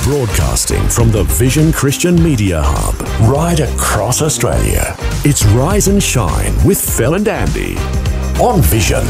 Broadcasting from the Vision Christian Media Hub, right across Australia. It's Rise and Shine with Phil and Andy on Vision.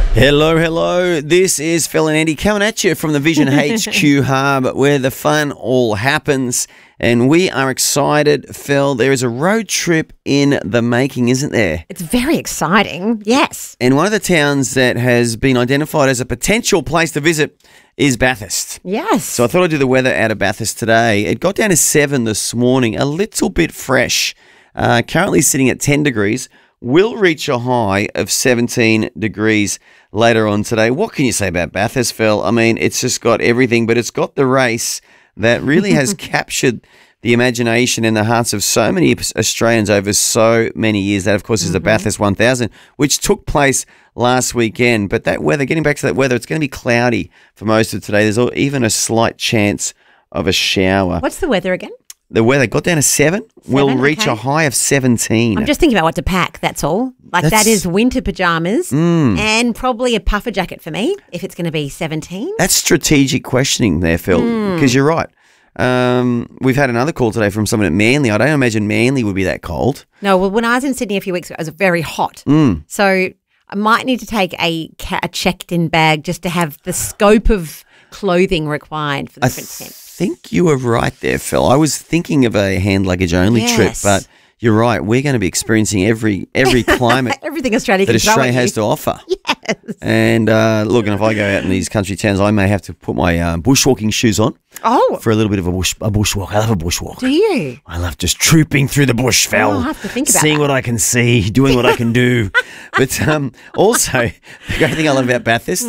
Hello. This is Phil and Andy coming at you from the Vision HQ Hub, where the fun all happens. And we are excited, Phil. There is a road trip in the making, isn't there? It's very exciting, yes. And one of the towns that has been identified as a potential place to visit is Bathurst. Yes. So I thought I'd do the weather out of Bathurst today. It got down to 7 this morning, a little bit fresh. Currently sitting at 10 degrees. Will reach a high of 17 degrees later on today. What can you say about Bathurst, Phil? I mean, it's just got everything, but it's got the race that really has captured the imagination and the hearts of so many Australians over so many years. That, of course, is the Bathurst 1000, which took place last weekend. But that weather, getting back to that weather, it's going to be cloudy for most of today. There's even a slight chance of a shower. What's the weather again? The weather got down to 7. We'll reach a high of 17. I'm just thinking about what to pack, that's all. That is winter pajamas and probably a puffer jacket for me if it's going to be 17. That's strategic questioning there, Phil, because you're right. We've had another call today from someone at Manly. I don't imagine Manly would be that cold. No, well, when I was in Sydney a few weeks ago, it was very hot. So I might need to take a checked-in bag just to have the scope of clothing required for the different temps. I think you were right there, Phil. I was thinking of a hand luggage only trip, but you're right. We're going to be experiencing every climate everything Australia that Australia has to offer. Yes. And look, and if I go out in these country towns, I may have to put my bushwalking shoes on. For a little bit of a bushwalk. I love a bushwalk. Do you? I love just trooping through the bush, Phil. I'll have to think about seeing that. what I can see, doing what I can do. But also, the great thing I love about Bathurst,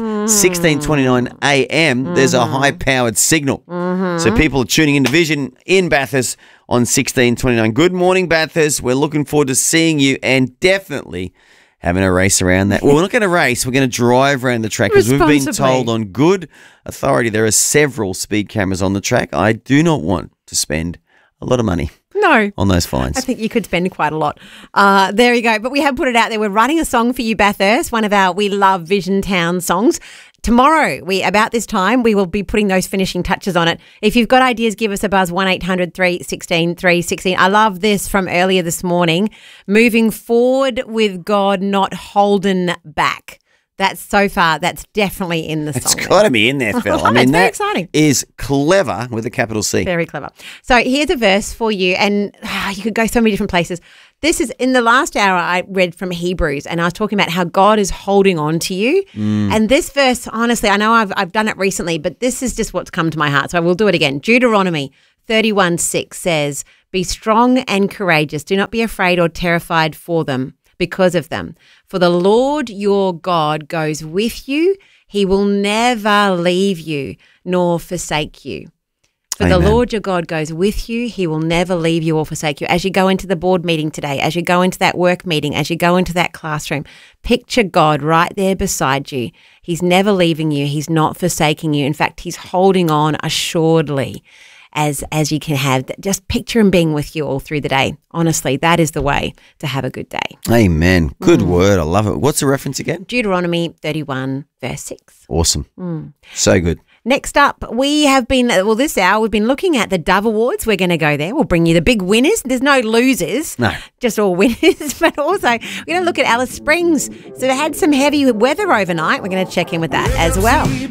16:29 a.m. There's a high-powered signal, so people are tuning into Vision in Bathurst on 16:29. Good morning, Bathurst. We're looking forward to seeing you, and definitely having a race around that. Well, we're not going to race. We're going to drive around the track because we've been told on good authority there are several speed cameras on the track. I do not want to spend a lot of money on those fines. I think you could spend quite a lot. There you go. But we have put it out there. We're writing a song for you, Bathurst, one of our We Love Vision Town songs. Tomorrow, about this time, we will be putting those finishing touches on it. If you've got ideas, give us a buzz, 1800 316 316. I love this from earlier this morning. Moving forward with God, not holding back. That's definitely in the song. It's got to be in there, Phil. I mean, it's very that exciting. is clever with a capital C. Very clever. So here's a verse for you, and you could go so many different places. This is, in the last hour, I read from Hebrews, and I was talking about how God is holding on to you. And this verse, honestly, I know I've done it recently, but this is just what's come to my heart, so I will do it again. Deuteronomy 31:6 says, "Be strong and courageous. Do not be afraid or terrified because of them. For the Lord your God goes with you. He will never leave you nor forsake you." For the Lord your God goes with you. He will never leave you or forsake you. As you go into the board meeting today, as you go into that work meeting, as you go into that classroom, picture God right there beside you. He's never leaving you. He's not forsaking you. In fact, he's holding on assuredly as you can have. Just picture him being with you all through the day. Honestly, that is the way to have a good day. Amen. Good word. I love it. What's the reference again? Deuteronomy 31 verse 6. Awesome. So good. Next up, we have been, this hour, we've been looking at the Dove Awards. We're going to go there. We'll bring you the big winners. There's no losers. No. Just all winners. But also, we're going to look at Alice Springs. So they had some heavy weather overnight. We're going to check in with that as well.